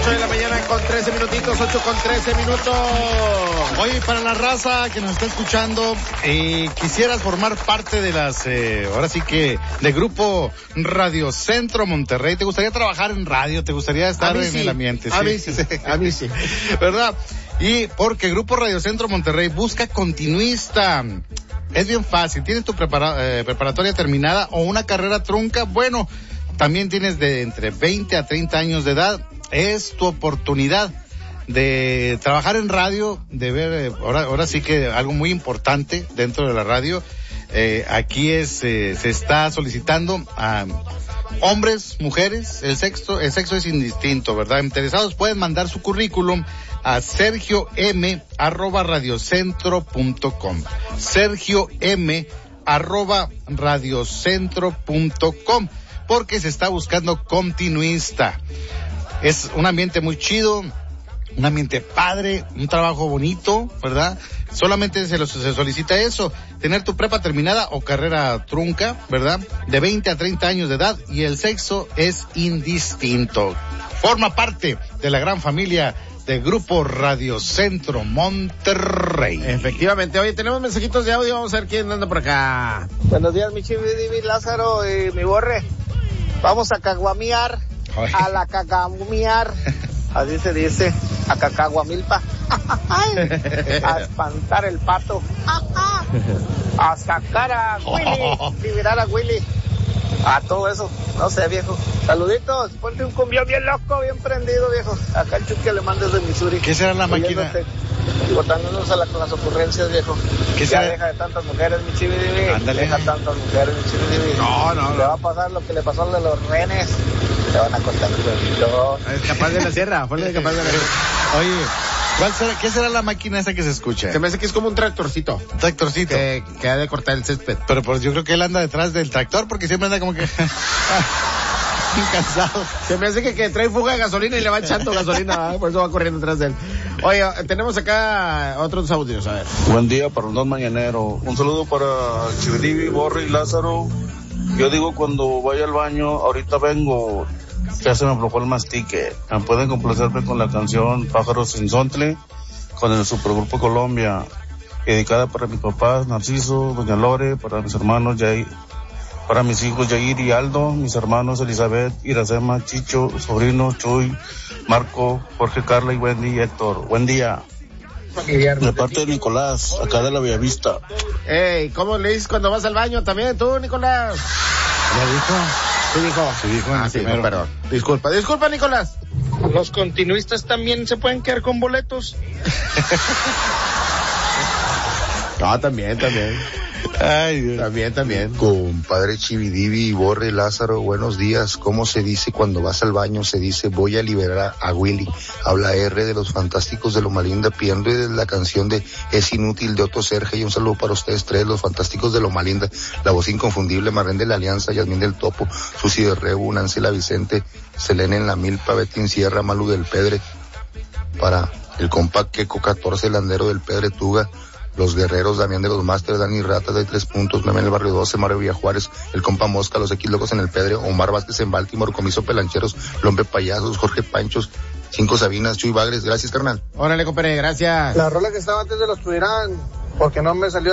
8 de la mañana con 13 minutitos, 8 con 13 minutos. Oye, para la raza que nos está escuchando, quisieras formar parte de ahora sí que, de Grupo Radio Centro Monterrey. ¿Te gustaría trabajar en radio? ¿Te gustaría estar en el ambiente? A mí sí. ¿Verdad? Y porque Grupo Radio Centro Monterrey busca continuista. Es bien fácil. ¿Tienes tu preparatoria terminada o una carrera trunca? Bueno, también tienes de entre 20 a 30 años de edad. Es tu oportunidad de trabajar en radio, de ver, ahora sí que algo muy importante dentro de la radio. Aquí se está solicitando a hombres, mujeres, el sexo es indistinto, ¿verdad? Interesados pueden mandar su currículum a sergiom@radiocentro.com. sergiom@radiocentro.com, porque se está buscando continuista. Es un ambiente muy chido, un ambiente padre, un trabajo bonito, ¿verdad? Solamente se solicita eso, tener tu prepa terminada o carrera trunca, ¿verdad? De 20 a 30 años de edad, y el sexo es indistinto. Forma parte de la gran familia de Grupo Radio Centro Monterrey. Efectivamente. Oye, tenemos mensajitos de audio, vamos a ver quién anda por acá. Buenos días, mi Chividivi, Lázaro y mi Borre. Vamos a caguamear, a la caguamear, así se dice, a cacahuamilpa, a espantar el pato, a sacar a Willy, liberar a Willy, a todo eso, no sé, viejo. Saluditos, ponte un cumbión bien loco, bien prendido, viejo. Acá el Chuque le mandes de Missouri. ¿Qué será la máquina? Y botándonos con las ocurrencias, viejo. ¿Qué ya será? Deja de tantas mujeres, mi Chividivi. Ándale. Deja tantas mujeres, mi Chividivi. No. Le va a pasar lo que le pasó al de los renes. Te van a cortar el huevito. Capaz de la sierra, ponle capaz de la sierra. Oye, ¿qué será la máquina esa que se escucha? Se me hace que es como un tractorcito. Un tractorcito. Que ha de cortar el césped. Pero pues yo creo que él anda detrás del tractor, porque siempre anda como que cansado. Se me hace que trae fuga de gasolina y le va echando gasolina, por eso va corriendo detrás de él. Oye, tenemos acá otros audios, a ver. Buen día para los dos mañaneros. Un saludo para Chividivi, Borre y Lázaro. Yo digo, cuando vaya al baño, ahorita vengo, ya se me aflojó el mastique. ¿Me pueden complacerme con la canción Pájaros sin Sontle, con el Supergrupo Colombia, dedicada para mis papás, Narciso, Doña Lore, para mis hermanos Yair, para mis hijos Yair y Aldo, mis hermanos Elizabeth, Iracema, Chicho, sobrino Chuy, Marco, Jorge, Carla y Wendy y Héctor? Buen día. De parte de Nicolás, acá de la Bellavista. Ey, ¿cómo le dices cuando vas al baño también tú, Nicolás? ¿Ya dijo? Sí dijo. Sí dijo. Sí, no, perdón. Disculpa, Nicolás. ¿Los continuistas también se pueden quedar con boletos? No, también. Ay, Dios. También. Compadre Chividivi y Borre, Lázaro, buenos días. ¿Cómo se dice cuando vas al baño? Se dice, voy a liberar a Willy. Habla R de los Fantásticos de Loma Linda, pidiendo la canción de Es Inútil de Otto Serge, y un saludo para ustedes tres, los Fantásticos de Loma Linda, la voz inconfundible, Marlene de la Alianza, Yasmín del Topo, Susi de Rebu, Nancy la Vicente, Selene en la Milpa, Betín Sierra, Malu del Pedre, para el compa Queco 14, Landero del Pedre Tuga, los Guerreros, Damián de los Másteres, Dani Ratas de 3 puntos, Meme en el Barrio 12, Mario Villajuárez, el compa Mosca, los X Locos en el Pedre, Omar Vázquez en Baltimore, Comiso Pelancheros, Lombe Payasos, Jorge Panchos, 5 Sabinas, Chuy Bagres. Gracias, carnal. Órale, compadre, gracias. La rola que estaba antes de los Tuirán, porque no me salió